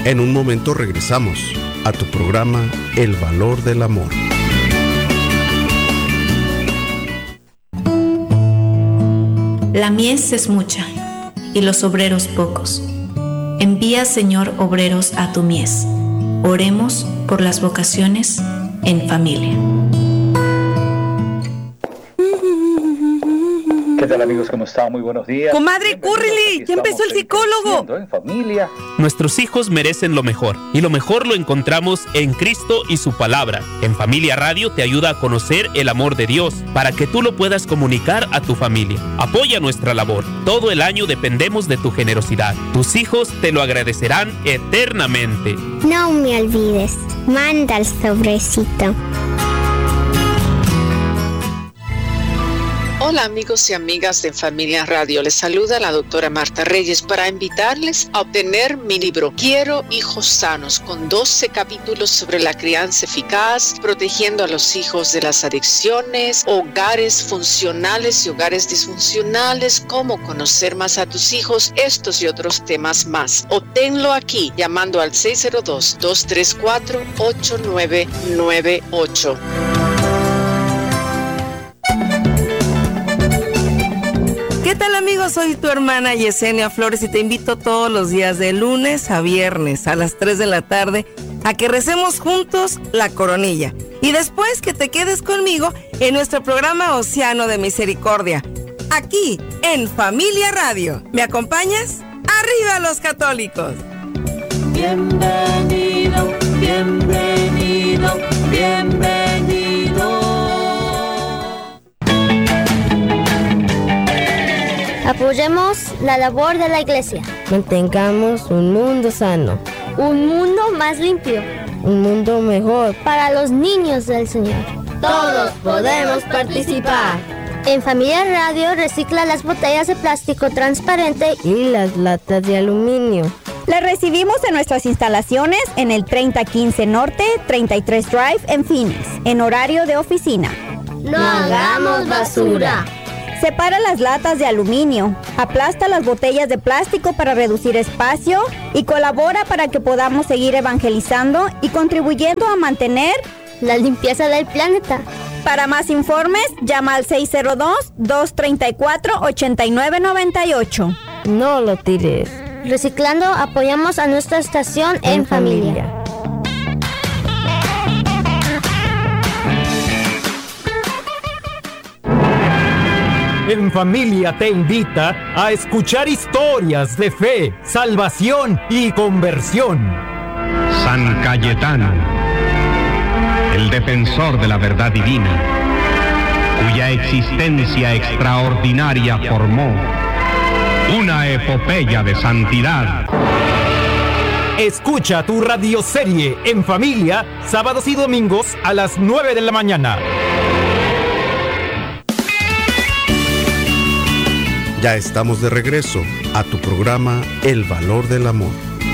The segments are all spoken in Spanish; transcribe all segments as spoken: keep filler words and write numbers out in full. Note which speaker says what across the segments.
Speaker 1: En un momento regresamos a tu programa El Valor del Amor.
Speaker 2: La mies es mucha y los obreros pocos. Envía, Señor, obreros a tu mies. Oremos por las vocaciones en familia.
Speaker 3: ¿Qué tal, amigos? ¿Cómo están? Muy buenos días.
Speaker 4: Comadre, córrele, ya empezó el psicólogo.
Speaker 3: En familia.
Speaker 5: Nuestros hijos merecen lo mejor, y lo mejor lo encontramos en Cristo y su palabra. En Familia Radio te ayuda a conocer el amor de Dios, para que tú lo puedas comunicar a tu familia. Apoya nuestra labor. Todo el año dependemos de tu generosidad. Tus hijos te lo agradecerán eternamente.
Speaker 6: No me olvides, manda el sobrecito.
Speaker 7: Hola amigos y amigas de Familia Radio, les saluda la doctora Marta Reyes para invitarles a obtener mi libro Quiero hijos sanos, con doce capítulos sobre la crianza eficaz, protegiendo a los hijos de las adicciones, hogares funcionales y hogares disfuncionales, cómo conocer más a tus hijos, estos y otros temas más. Obténlo aquí llamando al seis cero dos, dos tres cuatro, ocho nueve nueve ocho.
Speaker 4: ¿Qué tal, amigos? Soy tu hermana Yesenia Flores y te invito todos los días de lunes a viernes a las tres de la tarde a que recemos juntos la coronilla. Y después que te quedes conmigo en nuestro programa Océano de Misericordia, aquí en Familia Radio. ¿Me acompañas? ¡Arriba los católicos!
Speaker 8: Bienvenido, bienvenido, bienvenido.
Speaker 6: Apoyemos la labor de la Iglesia.
Speaker 9: Mantengamos un mundo sano.
Speaker 6: Un mundo más limpio.
Speaker 9: Un mundo mejor.
Speaker 6: Para los niños del Señor.
Speaker 9: Todos podemos participar.
Speaker 6: En Familia Radio recicla las botellas de plástico transparente
Speaker 9: y las latas de aluminio.
Speaker 10: Las recibimos en nuestras instalaciones en el treinta quince Norte, treinta y tres Drive en Phoenix, en horario de oficina.
Speaker 9: No hagamos basura.
Speaker 10: Separa las latas de aluminio, aplasta las botellas de plástico para reducir espacio y colabora para que podamos seguir evangelizando y contribuyendo a mantener
Speaker 6: la limpieza del planeta.
Speaker 10: Para más informes, llama al seis cero dos, dos tres cuatro, ocho nueve nueve ocho.
Speaker 9: No lo tires.
Speaker 6: Reciclando, apoyamos a nuestra estación en, en familia. familia.
Speaker 11: En Familia te invita a escuchar historias de fe, salvación y conversión.
Speaker 12: San Cayetano, el defensor de la verdad divina, cuya existencia extraordinaria formó una epopeya de santidad.
Speaker 11: Escucha tu radioserie En Familia, sábados y domingos a las nueve de la mañana.
Speaker 1: Ya estamos de regreso a tu programa El Valor del Amor.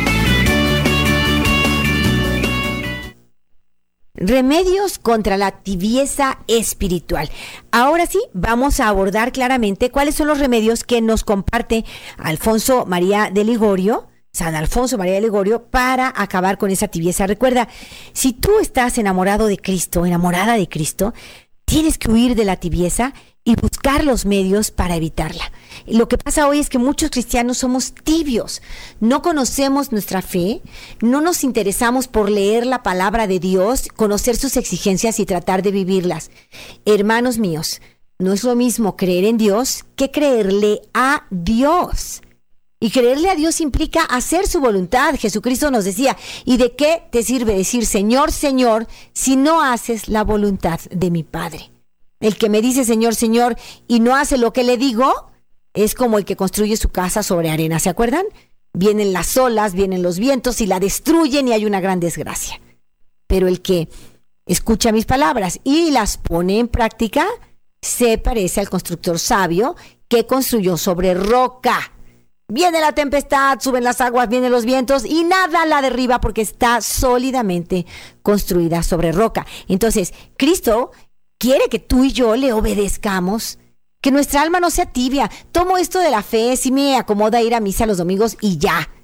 Speaker 13: Remedios contra la tibieza espiritual. Ahora sí, vamos a abordar claramente cuáles son los remedios que nos comparte Alfonso María de Ligorio, San Alfonso María de Ligorio, para acabar con esa tibieza. Recuerda, si tú estás enamorado de Cristo, enamorada de Cristo, tienes que huir de la tibieza y buscar los medios para evitarla. Lo que pasa hoy es que muchos cristianos somos tibios, no conocemos nuestra fe, no nos interesamos por leer la palabra de Dios, conocer sus exigencias y tratar de vivirlas. Hermanos míos, no es lo mismo creer en Dios que creerle a Dios. Y creerle a Dios implica hacer su voluntad. Jesucristo nos decía, ¿y de qué te sirve decir Señor, Señor, si no haces la voluntad de mi Padre? El que me dice Señor, Señor, y no hace lo que le digo, es como el que construye su casa sobre arena, ¿se acuerdan? Vienen las olas, vienen los vientos y la destruyen y hay una gran desgracia. Pero el que escucha mis palabras y las pone en práctica, se parece al constructor sabio que construyó sobre roca. Viene la tempestad, suben las aguas, vienen los vientos y nada la derriba porque está sólidamente construida sobre roca. Entonces, Cristo quiere que tú y yo le obedezcamos, que nuestra alma no sea tibia. Tomo esto de la fe, sí me acomoda ir a misa los domingos y ya.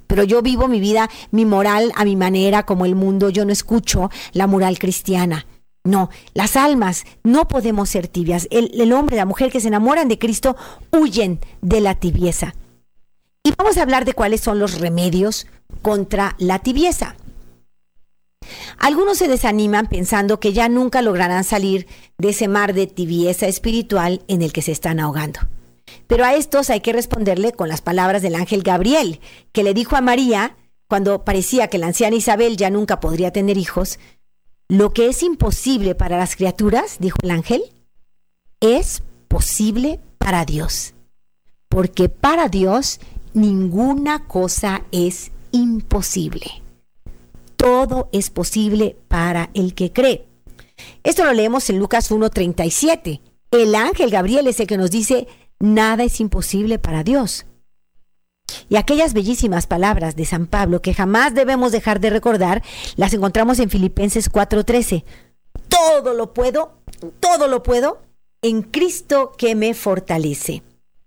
Speaker 13: pero yo vivo mi vida, mi moral a mi manera, como el mundo. Yo no escucho la moral cristiana. No, las almas no podemos ser tibias. El, el hombre, la mujer que se enamoran de Cristo huyen de la tibieza. Y vamos a hablar de cuáles son los remedios contra la tibieza. Algunos se desaniman pensando que ya nunca lograrán salir de ese mar de tibieza espiritual en el que se están ahogando. Pero a estos hay que responderle con las palabras del ángel Gabriel, que le dijo a María, cuando parecía que la anciana Isabel ya nunca podría tener hijos: lo que es imposible para las criaturas, dijo el ángel, es posible para Dios. Porque para Dios ninguna cosa es imposible. Todo es posible para el que cree. Esto lo leemos en Lucas uno treinta y siete. El ángel Gabriel es el que nos dice: nada es imposible para Dios. Y aquellas bellísimas palabras de San Pablo que jamás debemos dejar de recordar, las encontramos en Filipenses cuatro trece. Todo lo puedo, todo lo puedo en Cristo que me fortalece.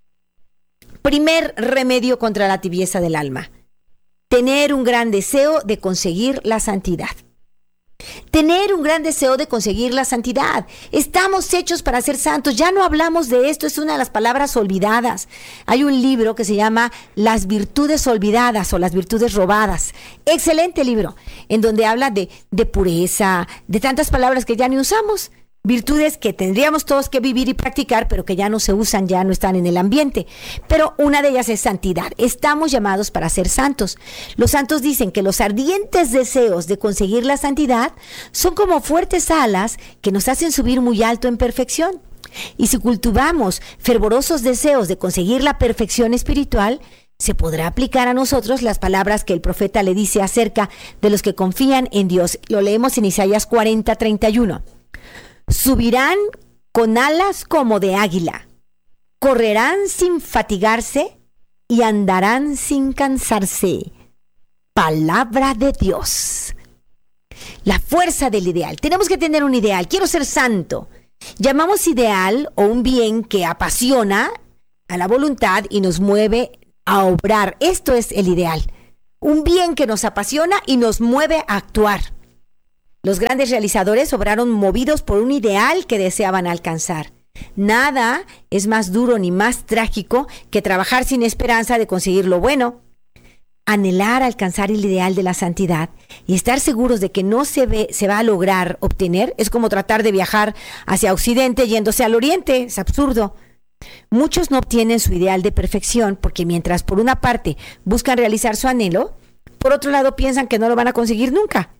Speaker 13: Primer remedio contra la tibieza del alma: tener un gran deseo de conseguir la santidad. Tener un gran deseo de conseguir la santidad. Estamos hechos para ser santos. Ya no hablamos de esto, es una de las palabras olvidadas. Hay un libro que se llama Las virtudes olvidadas o las virtudes robadas. Excelente libro, en donde habla de, de pureza, de tantas palabras que ya ni usamos. Virtudes que tendríamos todos que vivir y practicar, pero que ya no se usan, ya no están en el ambiente. Pero una de ellas es santidad. Estamos llamados para ser santos. Los santos dicen que los ardientes deseos de conseguir la santidad son como fuertes alas que nos hacen subir muy alto en perfección. Y si cultivamos fervorosos deseos de conseguir la perfección espiritual, se podrá aplicar a nosotros las palabras que el profeta le dice acerca de los que confían en Dios. Lo leemos en Isaías cuarenta treinta y uno. Subirán con alas como de águila, correrán sin fatigarse y andarán sin cansarse. Palabra de Dios. La fuerza del ideal. Tenemos que tener un ideal. Quiero ser santo. Llamamos ideal o un bien que apasiona a la voluntad y nos mueve a obrar. Esto es el ideal. Un bien que nos apasiona y nos mueve a actuar. Los grandes realizadores obraron movidos por un ideal que deseaban alcanzar. Nada es más duro ni más trágico que trabajar sin esperanza de conseguir lo bueno. Anhelar alcanzar el ideal de la santidad y estar seguros de que no se, ve, se va a lograr obtener es como tratar de viajar hacia Occidente yéndose al Oriente. Es absurdo. Muchos no obtienen su ideal de perfección porque mientras por una parte buscan realizar su anhelo, por otro lado piensan que no lo van a conseguir nunca.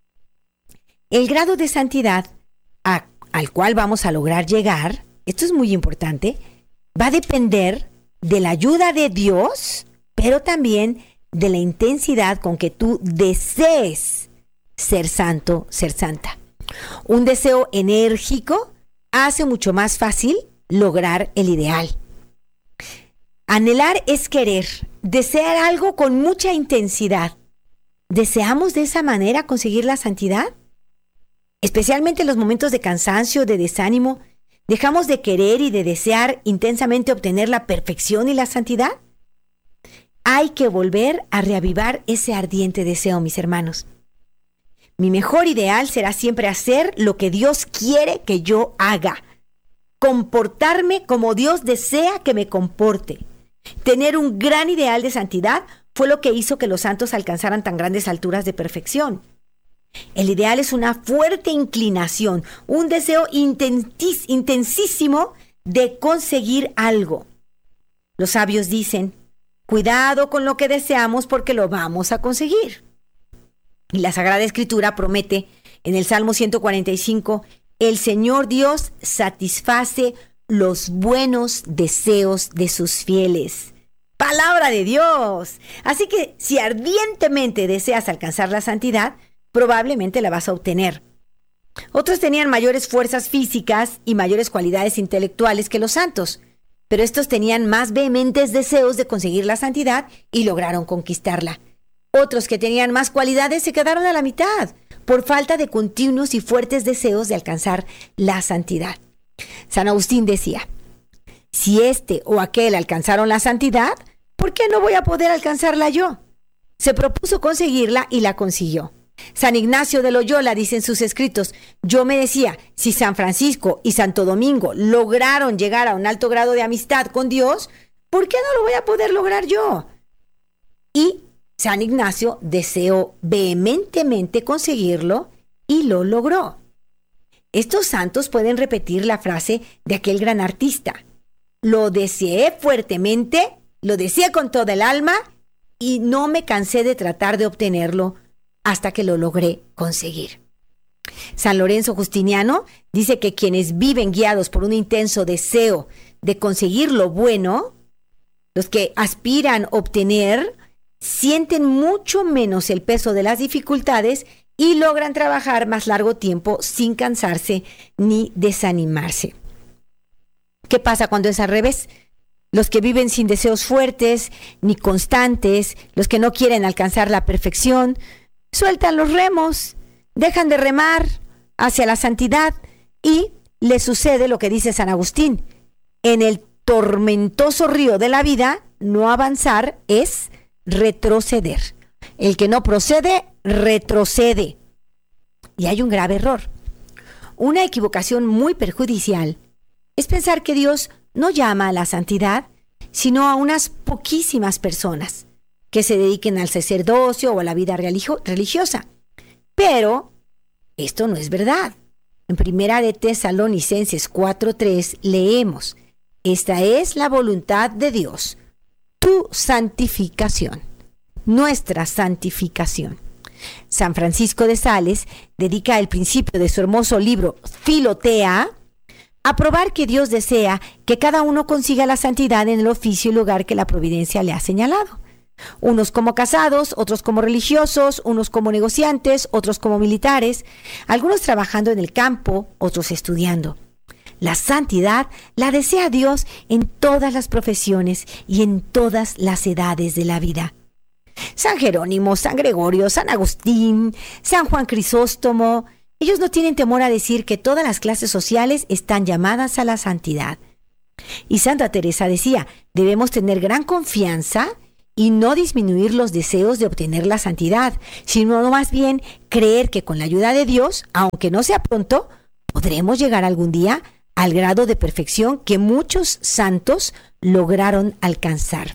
Speaker 13: El grado de santidad a, al cual vamos a lograr llegar, esto es muy importante, va a depender de la ayuda de Dios, pero también de la intensidad con que tú desees ser santo, ser santa. Un deseo enérgico hace mucho más fácil lograr el ideal. Anhelar es querer, desear algo con mucha intensidad. ¿Deseamos de esa manera conseguir la santidad? Especialmente en los momentos de cansancio, de desánimo, ¿dejamos de querer y de desear intensamente obtener la perfección y la santidad? Hay que volver a reavivar ese ardiente deseo, mis hermanos. Mi mejor ideal será siempre hacer lo que Dios quiere que yo haga. Comportarme como Dios desea que me comporte. Tener un gran ideal de santidad fue lo que hizo que los santos alcanzaran tan grandes alturas de perfección. El ideal es una fuerte inclinación, un deseo intentis, intensísimo de conseguir algo. Los sabios dicen, cuidado con lo que deseamos porque lo vamos a conseguir. Y la Sagrada Escritura promete en el Salmo ciento cuarenta y cinco, el Señor Dios satisface los buenos deseos de sus fieles. Palabra de Dios. Así que si ardientemente deseas alcanzar la santidad, probablemente la vas a obtener. Otros tenían mayores fuerzas físicas y mayores cualidades intelectuales que los santos, pero estos tenían más vehementes deseos de conseguir la santidad y lograron conquistarla. Otros que tenían más cualidades se quedaron a la mitad, por falta de continuos y fuertes deseos de alcanzar la santidad. San Agustín decía, si este o aquel alcanzaron la santidad, ¿por qué no voy a poder alcanzarla yo? se propuso conseguirla y la consiguió. San Ignacio de Loyola dice en sus escritos: yo me decía, si San Francisco y Santo Domingo lograron llegar a un alto grado de amistad con Dios, ¿por qué no lo voy a poder lograr yo? Y San Ignacio deseó vehementemente conseguirlo y lo logró. Estos santos pueden repetir la frase de aquel gran artista: lo deseé fuertemente, lo deseé con toda el alma y no me cansé de tratar de obtenerlo hasta que lo logré conseguir. San Lorenzo Justiniano dice que quienes viven guiados por un intenso deseo de conseguir lo bueno, los que aspiran a obtener, sienten mucho menos el peso de las dificultades y logran trabajar más largo tiempo sin cansarse ni desanimarse. ¿Qué pasa cuando es al revés? Los que viven sin deseos fuertes ni constantes, los que no quieren alcanzar la perfección, sueltan los remos, dejan de remar hacia la santidad y les sucede lo que dice San Agustín: en el tormentoso río de la vida, no avanzar es retroceder. El que no procede, retrocede. Y hay un grave error. Una equivocación muy perjudicial es pensar que Dios no llama a la santidad, sino a unas poquísimas personas que se dediquen al sacerdocio o a la vida religio- religiosa. Pero esto no es verdad. En Primera de Tesalonicenses cuatro tres leemos: esta es la voluntad de Dios, tu santificación, nuestra santificación. San Francisco de Sales dedica el principio de su hermoso libro Filotea a probar que Dios desea que cada uno consiga la santidad en el oficio y lugar que la providencia le ha señalado. Unos como casados, otros como religiosos, unos como negociantes, otros como militares, algunos trabajando en el campo, otros estudiando. La santidad la desea Dios en todas las profesiones y en todas las edades de la vida. San Jerónimo, San Gregorio, San Agustín, San Juan Crisóstomo, ellos no tienen temor a decir que todas las clases sociales están llamadas a la santidad. Y Santa Teresa decía: debemos tener gran confianza y no disminuir los deseos de obtener la santidad, sino más bien creer que con la ayuda de Dios, aunque no sea pronto, podremos llegar algún día al grado de perfección que muchos santos lograron alcanzar.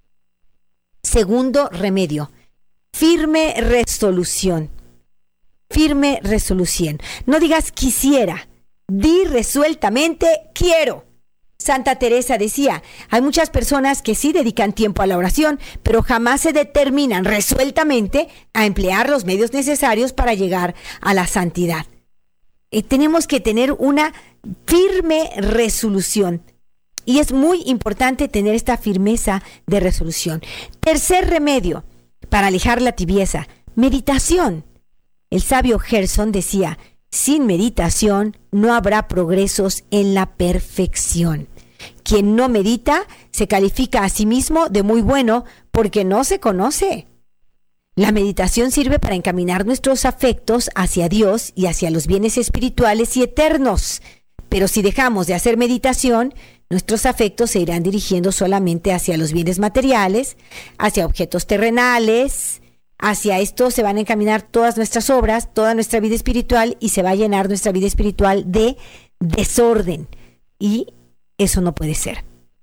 Speaker 13: Segundo remedio: firme resolución. Firme resolución. No digas quisiera, di resueltamente quiero. Santa Teresa decía: hay muchas personas que sí dedican tiempo a la oración, pero jamás se determinan resueltamente a emplear los medios necesarios para llegar a la santidad. Eh, tenemos que tener una firme resolución. Y es muy importante tener esta firmeza de resolución. Tercer remedio para alejar la tibieza: meditación. El sabio Gerson decía: sin meditación no habrá progresos en la perfección. Quien no medita se califica a sí mismo de muy bueno porque no se conoce. La meditación sirve para encaminar nuestros afectos hacia Dios y hacia los bienes espirituales y eternos. Pero si dejamos de hacer meditación, nuestros afectos se irán dirigiendo solamente hacia los bienes materiales, hacia objetos terrenales. Hacia esto se van a encaminar todas nuestras obras, toda nuestra vida espiritual, y se va a llenar nuestra vida espiritual de desorden. Y eso no puede ser.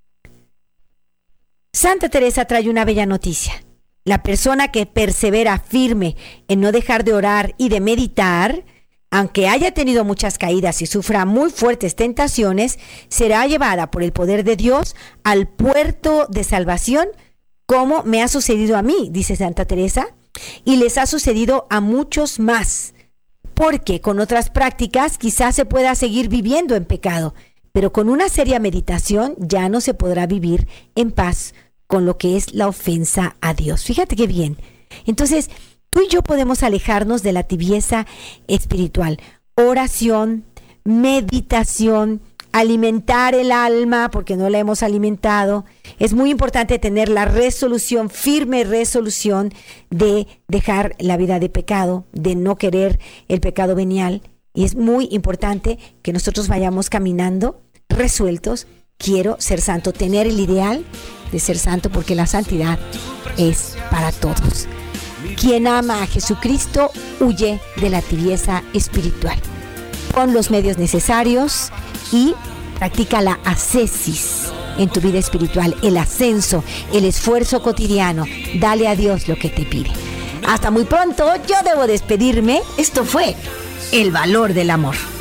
Speaker 13: Santa Teresa trae una bella noticia. La persona que persevera firme en no dejar de orar y de meditar, aunque haya tenido muchas caídas y sufra muy fuertes tentaciones, será llevada por el poder de Dios al puerto de salvación, como me ha sucedido a mí, dice Santa Teresa, y les ha sucedido a muchos más, porque con otras prácticas quizás se pueda seguir viviendo en pecado, pero con una seria meditación ya no se podrá vivir en paz con lo que es la ofensa a Dios. Fíjate qué bien. Entonces, tú y yo podemos alejarnos de la tibieza espiritual. Oración, meditación, alimentar el alma porque no la hemos alimentado. Es muy importante tener la resolución, firme resolución de dejar la vida de pecado, de no querer el pecado venial. Y es muy importante que nosotros vayamos caminando resueltos. Quiero ser santo, tener el ideal de ser santo, porque la santidad es para todos. Quien ama a Jesucristo huye de la tibieza espiritual. Pon los medios necesarios y practica la ascesis en tu vida espiritual, el ascenso, el esfuerzo cotidiano. Dale a Dios lo que te pide. Hasta muy pronto, yo debo despedirme. Esto fue El Valor del Amor.